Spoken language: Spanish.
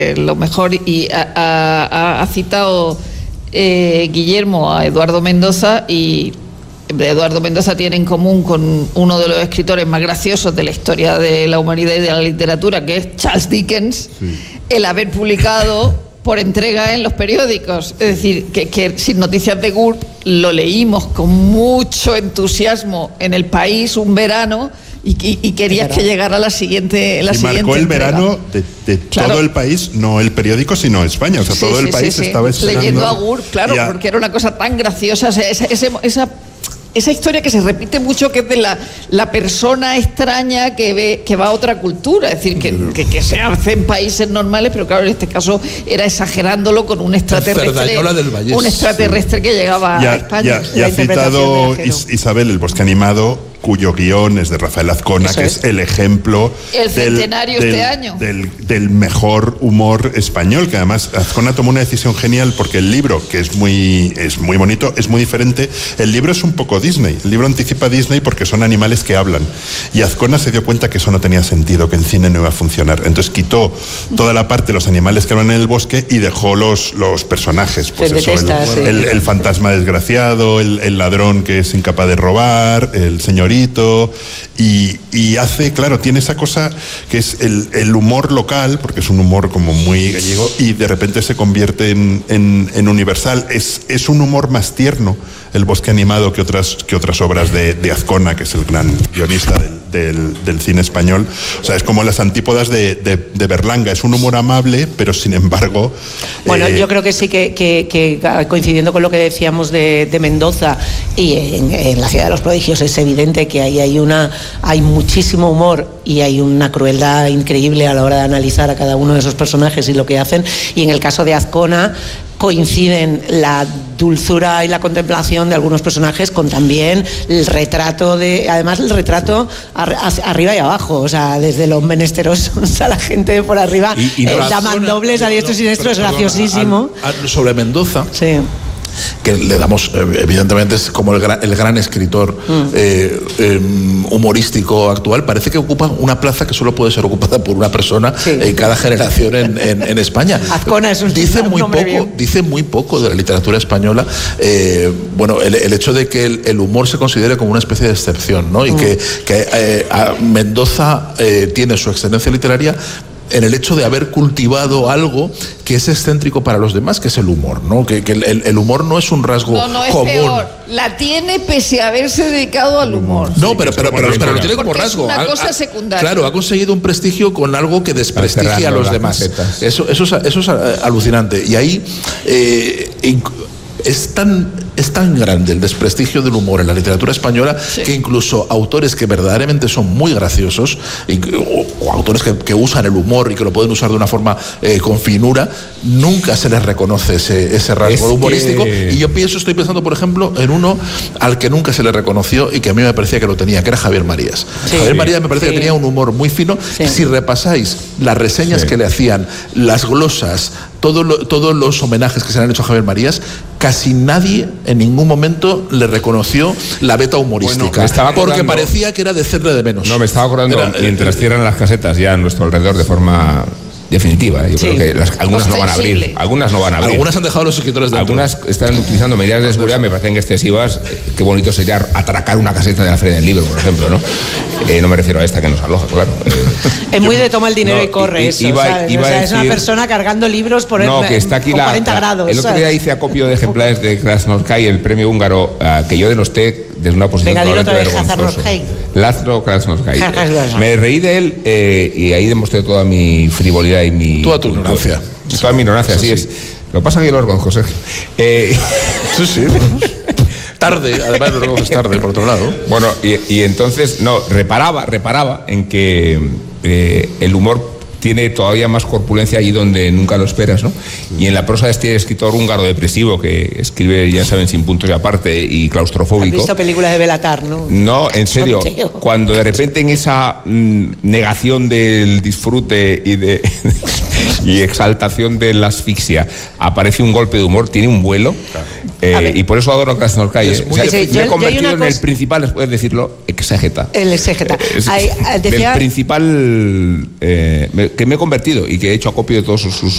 lo mejor, y ha citado Guillermo a Eduardo Mendoza, y Eduardo Mendoza tiene en común con uno de los escritores más graciosos de la historia de la humanidad y de la literatura, que es Charles Dickens, el haber publicado por entrega en los periódicos. Es decir, que Sin Noticias de Gurb lo leímos con mucho entusiasmo en El País un verano, y querías que llegara la siguiente marcó el entrega. verano de todo el país, no el periódico, sino España. O sea, todo el país estaba esperando. Leyendo a Gurb, claro, porque era una cosa tan graciosa. O sea, esa historia que se repite mucho, que es de la persona extraña que va a otra cultura. Es decir, que se hace en países normales, pero claro, en este caso era exagerándolo con un extraterrestre. Un extraterrestre que llegaba a España. Ya ha citado Isabel El Bosque Animado, cuyo guión es de Rafael Azcona, que es el ejemplo el centenario este año del mejor humor español, que además Azcona tomó una decisión genial, porque el libro, que es muy bonito, es muy diferente. El libro es un poco Disney, el libro anticipa a Disney porque son animales que hablan, y Azcona se dio cuenta que eso no tenía sentido, que en cine no iba a funcionar, entonces quitó toda la parte de los animales que hablan en el bosque y dejó los personajes, pues el fantasma desgraciado, el ladrón que es incapaz de robar, el señor, y hace, claro, tiene esa cosa que es el humor local, porque es un humor como muy gallego, y de repente se convierte en universal. Es un humor más tierno, El Bosque Animado, que otras obras de Azcona, que es el gran guionista del cine español. O sea, es como las antípodas de Berlanga. Es un humor amable, pero sin embargo... Bueno, yo creo que sí, que coincidiendo con lo que decíamos de Mendoza, y en La Ciudad de los Prodigios es evidente que ahí hay muchísimo humor y hay una crueldad increíble a la hora de analizar a cada uno de esos personajes y lo que hacen. Y en el caso de Azcona coinciden la dulzura y la contemplación de algunos personajes con también el retrato además el retrato arriba y abajo, o sea, desde los menesterosos a la gente de por arriba, damandobles a diestro y siniestro, es graciosísimo. Sobre Mendoza, sí, que le damos, evidentemente es como el gran escritor humorístico actual, parece que ocupa una plaza que solo puede ser ocupada por una persona en cada generación en España. Azcona es dice muy poco de la literatura española. Bueno, el hecho de que el humor se considere como una especie de excepción, ¿no? Y que Mendoza tiene su excelencia literaria en el hecho de haber cultivado algo que es excéntrico para los demás, que es el humor, ¿no? Que el humor no es un rasgo no es común. Peor. La tiene pese a haberse dedicado al humor. No, pero lo tiene como rasgo. Es una cosa secundaria. Claro, ha conseguido un prestigio con algo que desprestigia a los demás. Eso es alucinante. Y ahí es tan grande el desprestigio del humor en la literatura española, que incluso autores que verdaderamente son muy graciosos, o autores que usan el humor y que lo pueden usar de una forma con finura, nunca se les reconoce ese rasgo humorístico. Y yo estoy pensando, por ejemplo, en uno al que nunca se le reconoció y que a mí me parecía que lo tenía, que era Javier Marías. Javier Marías me parece que tenía un humor muy fino. Si repasáis las reseñas que le hacían, las glosas, todos los homenajes que se le han hecho a Javier Marías, casi nadie en ningún momento le reconoció la beta humorística, porque parecía que era de hacerle de menos. No, me estaba acordando, mientras cierran las casetas ya a nuestro alrededor de forma definitiva. Yo creo que algunas no van a abrir. Algunas han dejado a los escritores dentro. Algunas están utilizando medidas de seguridad, me parecen excesivas. Qué bonito sería atracar una caseta de la Feria del Libro, por ejemplo, ¿no? No me refiero a esta que nos aloja, claro. Es muy de toma el dinero y corre eso, ¿sabes? O sea, es una persona cargando libros por 40 grados. El otro día hice acopio de ejemplares de Krasnoyarsk, el premio húngaro, que yo denosté desde una posición totalmente vergonzosa. Lázaro Krasnoyarsk. Me reí de él y ahí demostré toda mi frivolidad y mi... Toda tu ignorancia. Toda mi ignorancia, así es. Lo que pasa es que yo lo reconozco, Sergio. Sí. Tarde, además lo es tarde, por otro lado. Bueno, y entonces, reparaba en que el humor tiene todavía más corpulencia allí donde nunca lo esperas, ¿no? Y en la prosa de este escritor húngaro depresivo que escribe, ya saben, sin puntos y aparte y claustrofóbico. ¿Has visto películas de Belatar, no? No, en serio, cuando de repente en esa negación del disfrute y exaltación de la asfixia aparece un golpe de humor, tiene un vuelo, y por eso adoro a Krasnoyarsk. Me he convertido en el principal, después de decirlo, exégeta. El exégeta. Del principal que me he convertido y que he hecho acopio de todos sus